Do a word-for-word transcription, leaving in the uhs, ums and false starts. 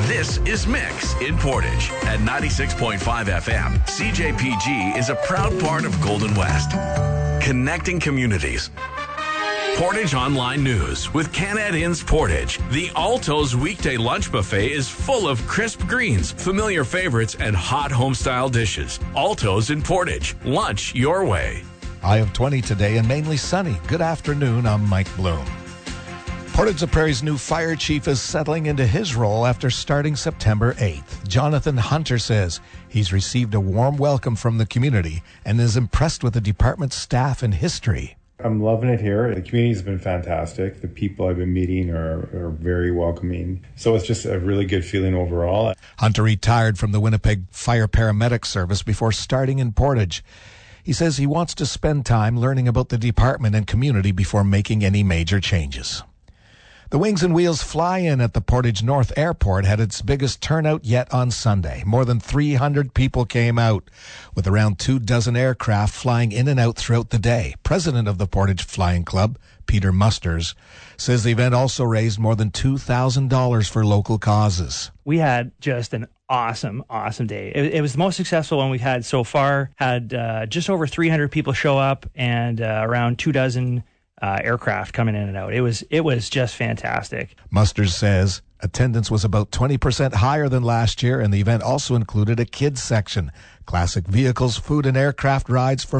This is Mix in Portage at ninety-six point five F M. C J P G is a proud part of Golden West, connecting communities. Portage Online News with Canad Inns Portage. The Alto's weekday lunch buffet is full of crisp greens, familiar favorites, and hot home-style dishes. Alto's in Portage. Lunch your way. High of twenty today and mainly sunny. Good afternoon. I'm Mike Bloom. Portage la Prairie's new fire chief is settling into his role after starting September eighth. Jonathan Hunter says he's received a warm welcome from the community and is impressed with the department's staff and history. I'm loving it here. The community's been fantastic. The people I've been meeting are, are very welcoming. So it's just a really good feeling overall. Hunter retired from the Winnipeg Fire Paramedic Service before starting in Portage. He says he wants to spend time learning about the department and community before making any major changes. The Wings and Wheels fly-in at the Portage North Airport had its biggest turnout yet on Sunday. More than three hundred people came out, with around two dozen aircraft flying in and out throughout the day. President of the Portage Flying Club, Peter Musters, says the event also raised more than two thousand dollars for local causes. We had just an awesome, awesome day. It, it was the most successful one we've had so far. Had uh, just over three hundred people show up and uh, around two dozen Uh, aircraft coming in and out. It was it was just fantastic. Musters says attendance was about twenty percent higher than last year, and the event also included a kids section, classic vehicles, food, and aircraft rides for